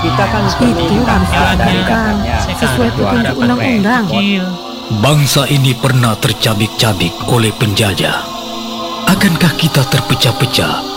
Kita kan Itu harus diadakan sesuai petunjuk undang-undang. Bangsa ini pernah tercabik-cabik oleh penjajah. Akankah kita terpecah-pecah